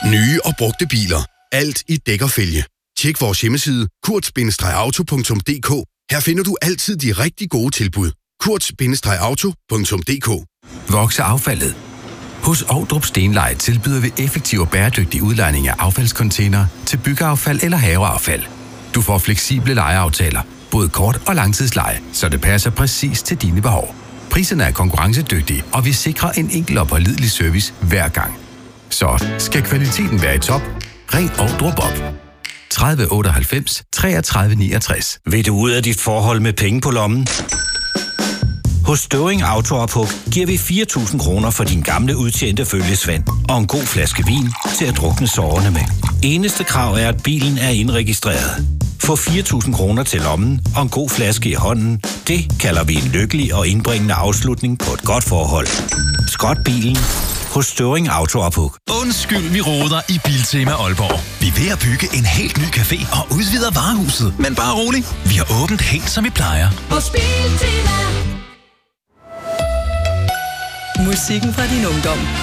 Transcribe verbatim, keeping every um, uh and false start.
Nye og brugte biler. Alt i dæk og fælge. Tjek vores hjemmeside kurt bindestreg auto punktum d k. Her finder du altid de rigtig gode tilbud. kurt bindestreg auto punktum d k. Vokser affaldet? Hos Ovdrup Stenleje tilbyder vi effektiv og bæredygtig udlejning af affaldscontainere til byggeaffald eller haveaffald. Du får fleksible lejeaftaler, både kort- og langtidsleje, så det passer præcis til dine behov. Priserne er konkurrencedygtige, og vi sikrer en enkel og pålidelig service hver gang. Så skal kvaliteten være i top, ring Ovdrup op. tredive otteoghalvfems treogtredive niogtres. Vil du ud af dit forhold med penge på lommen? Hos Støvring Autoophug giver vi fire tusind kroner for din gamle udtjente følgesvend og en god flaske vin til at drukne sårene med. Eneste krav er, at bilen er indregistreret. Få fire tusind kroner til lommen og en god flaske i hånden. Det kalder vi en lykkelig og indbringende afslutning på et godt forhold. Skrot bilen hos Støvring Autoophug. Undskyld, vi roder i Biltema Aalborg. Vi er ved at bygge en helt ny café og udvider varehuset. Men bare rolig, vi har åbent helt som vi plejer. Hos Biltema. Musikken fra din ungdom.